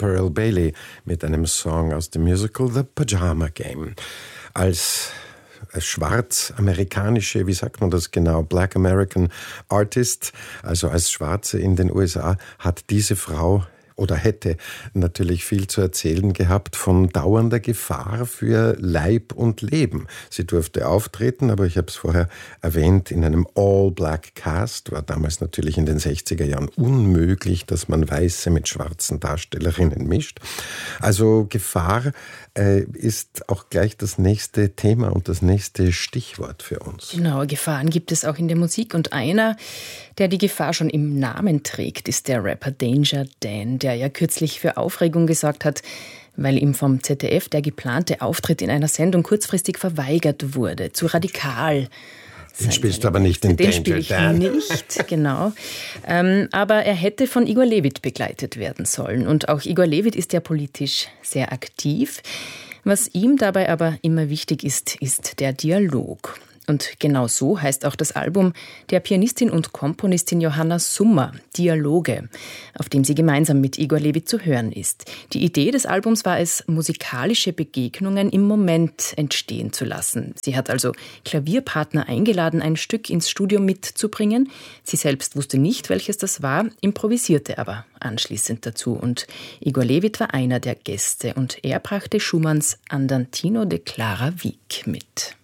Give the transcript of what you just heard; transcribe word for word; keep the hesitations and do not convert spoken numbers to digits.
Pearl Bailey mit einem Song aus dem Musical The Pajama Game. Als schwarz-amerikanische, wie sagt man das genau, Black American Artist, also als Schwarze in den U S A, hat diese Frau oder hätte natürlich viel zu erzählen gehabt von dauernder Gefahr für Leib und Leben. Sie durfte auftreten, aber ich habe es vorher erwähnt, in einem All-Black-Cast, war damals natürlich in den sechziger Jahren unmöglich, dass man Weiße mit schwarzen Darstellerinnen mischt. Also Gefahr äh, ist auch gleich das nächste Thema und das nächste Stichwort für uns. Genau, Gefahren gibt es auch in der Musik und einer, der die Gefahr schon im Namen trägt, ist der Rapper Danger Dan, der ja kürzlich für Aufregung gesorgt hat, weil ihm vom Z D F der geplante Auftritt in einer Sendung kurzfristig verweigert wurde. Zu radikal. Den spielst du aber nicht, den, den Danger spiele ich Dan. nicht, genau. Ähm, aber er hätte von Igor Levit begleitet werden sollen. Und auch Igor Levit ist ja politisch sehr aktiv. Was ihm dabei aber immer wichtig ist, ist der Dialog. Und genau so heißt auch das Album der Pianistin und Komponistin Johanna Summer, Dialoge, auf dem sie gemeinsam mit Igor Levit zu hören ist. Die Idee des Albums war es, musikalische Begegnungen im Moment entstehen zu lassen. Sie hat also Klavierpartner eingeladen, ein Stück ins Studio mitzubringen. Sie selbst wusste nicht, welches das war, improvisierte aber anschließend dazu. Und Igor Levit war einer der Gäste und er brachte Schumanns Andantino de Clara Wieck mit.